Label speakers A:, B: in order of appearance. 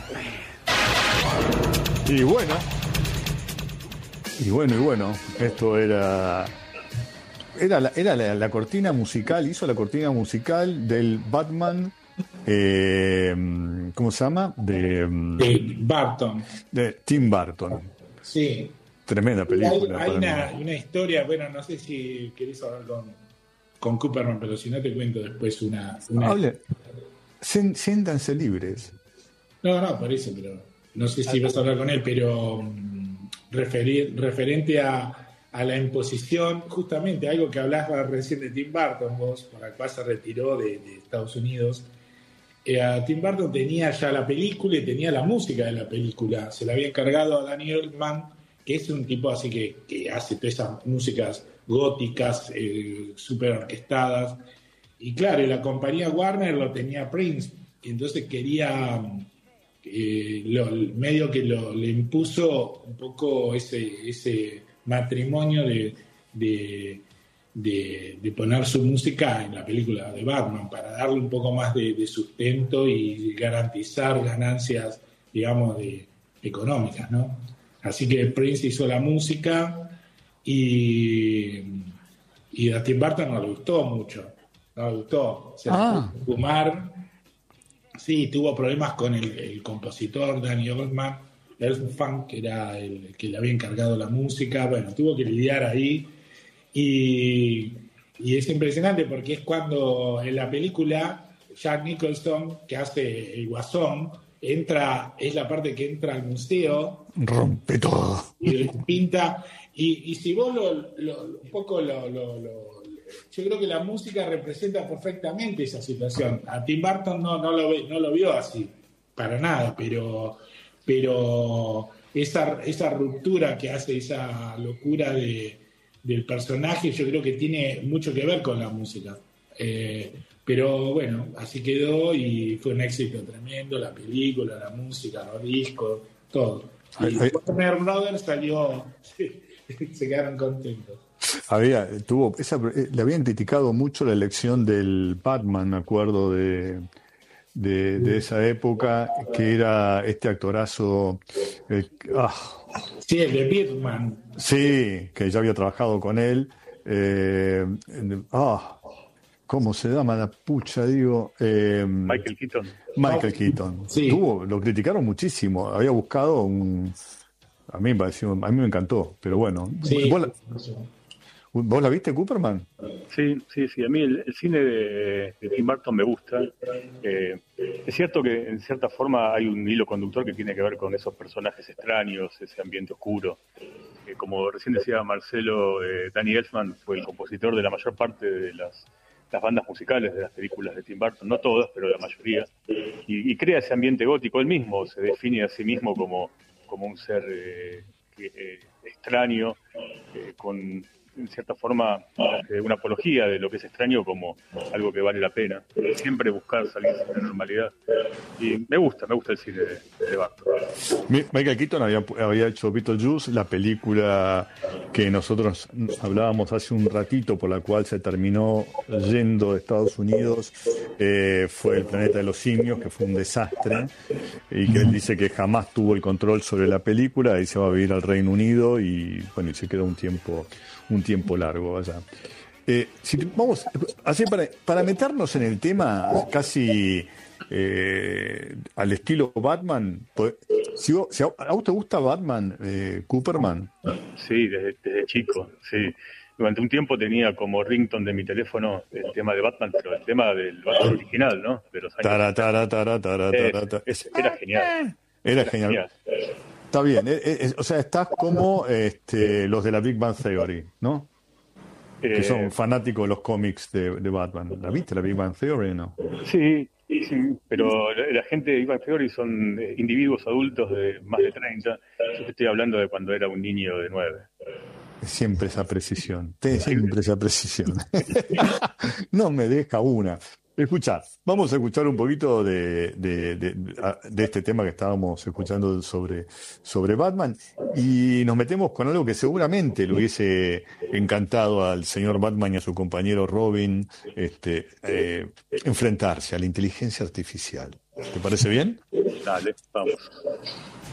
A: Y bueno, esto era la cortina musical, hizo la cortina musical del Batman, ¿cómo se llama?
B: Burton.
A: De Tim Burton.
B: Sí.
A: Tremenda película.
B: Hay una historia, bueno, no sé si querés hablar con Cooperman, pero si no te cuento después una...
A: Hable, siéntanse libres.
B: No, por eso, pero no sé si vas a hablar con él, pero referente a la imposición, justamente algo que hablabas recién de Tim Burton, vos, por el cual se retiró de Estados Unidos. Tim Burton tenía ya la película y tenía la música de la película. Se la había encargado a Danny Elfman, que es un tipo así que hace todas esas músicas góticas, súper orquestadas. Y claro, la compañía Warner lo tenía Prince, y entonces quería, medio que le impuso un poco ese matrimonio de poner su música en la película de Batman para darle un poco más de sustento y garantizar ganancias, digamos, económicas, ¿no? Así que Prince hizo la música y a Tim Burton no le gustó mucho. No le gustó. Se puso a fumar. Sí, tuvo problemas con el compositor Danny Elfman, que era el que le había encargado la música. Bueno, tuvo que lidiar ahí. Y es impresionante porque es cuando en la película Jack Nicholson, que hace el Guasón, es la parte que entra al museo,
A: rompe todo
B: y pinta, y si vos un poco yo creo que la música representa perfectamente esa situación. A Tim Burton no lo vio así para nada, pero esa ruptura que hace, esa locura del personaje, yo creo que tiene mucho que ver con la música. Pero bueno, así quedó y fue un éxito tremendo, la película, la música, los discos, todo. Y Warner Brothers salió, se quedaron contentos.
A: Le habían criticado mucho la elección del Batman, me acuerdo de esa época, que era este actorazo.
B: Sí, el de Birdman.
A: Sí, que ya había trabajado con él. ¿Cómo se llama la pucha?
C: Michael Keaton.
A: Michael Keaton.
B: Sí.
A: Lo criticaron muchísimo. Había buscado a mí me encantó, pero bueno.
B: Sí.
A: ¿Vos la viste, Cooperman?
C: Sí. A mí el cine de Tim Burton me gusta. Es cierto que en cierta forma hay un hilo conductor que tiene que ver con esos personajes extraños, ese ambiente oscuro. Como recién decía Marcelo, Danny Elfman fue el compositor de la mayor parte de las bandas musicales de las películas de Tim Burton, no todas, pero la mayoría, y crea ese ambiente gótico. Él mismo se define a sí mismo como un ser extraño, con en cierta forma una apología de lo que es extraño como algo que vale la pena, siempre buscar salir de la normalidad, y me gusta el cine de Burton.
A: Michael Keaton había hecho Beetlejuice, la película que nosotros hablábamos hace un ratito, por la cual se terminó yendo de Estados Unidos, fue El planeta de los simios, que fue un desastre, y que él dice que jamás tuvo el control sobre la película, y se va a vivir al Reino Unido, y bueno, y se quedó un tiempo largo allá. Vamos, así para meternos en el tema casi al estilo Batman, si a vos te gusta Batman, Cooperman.
C: Sí, desde chico, sí. Durante un tiempo tenía como ringtone de mi teléfono el tema de Batman, pero el tema del Batman original, ¿no? De los años. Era genial.
A: Era genial. Está bien, o sea, estás como los de la Big Bang Theory, ¿no? Que son fanáticos de los cómics de Batman. ¿La viste, la Big Bang Theory o no?
C: Sí, pero la gente de Big Bang Theory son individuos adultos de más de 30. Yo te estoy hablando de cuando era un niño de 9.
A: Siempre esa precisión. No me deja una. Escuchá, vamos a escuchar un poquito de este tema que estábamos escuchando sobre Batman, y nos metemos con algo que seguramente le hubiese encantado al señor Batman y a su compañero Robin, enfrentarse a la inteligencia artificial. ¿Te parece bien?
C: Dale, vamos.